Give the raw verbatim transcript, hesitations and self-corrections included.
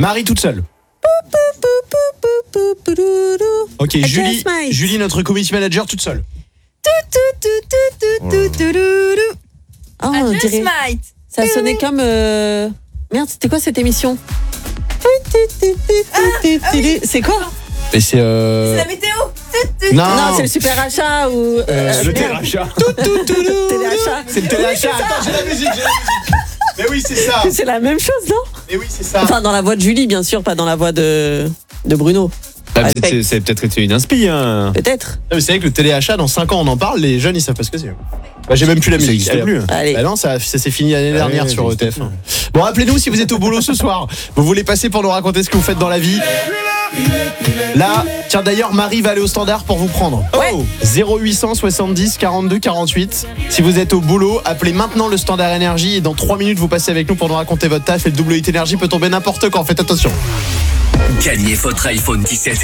Marie toute seule. Ok, Julie, Julie, notre community manager toute seule. Oh, on dirait... Ça sonnait comme... Euh... Merde, c'était quoi cette émission? Ah, ah oui. C'est quoi? Et c'est euh... C'est la météo. Non, non c'est le super achat ou... Euh, le téléachat. Téléachat. C'est le téléachat. Oui, attends, j'ai la musique, j'ai la musique. Mais oui, c'est ça. C'est la même chose, non? Mais oui, c'est ça. Enfin, dans la voix de Julie, bien sûr, pas dans la voix de, de Bruno. Ah, peut-être, c'est peut-être été une inspi. Hein. Peut-être. Non, mais c'est vrai que le téléachat, dans cinq ans, on en parle, les jeunes, ils savent pas ce que c'est. Bah, j'ai même plus la musique. Ça plus. Allez. Bah non, ça, ça s'est fini l'année dernière Allez, sur E T F un. Bon, appelez-nous si vous êtes au boulot ce soir. Vous voulez passer pour nous raconter ce que vous faites dans la vie. Là, tiens d'ailleurs, Marie va aller au standard pour vous prendre. Ouais. zéro huit cent soixante-dix quarante-deux quarante-huit. Si vous êtes au boulot, appelez maintenant le standard énergie et dans trois minutes vous passez avec nous pour nous raconter votre taf et le double huit énergie peut tomber n'importe quand. Faites attention. Gagnez votre iPhone dix-sept.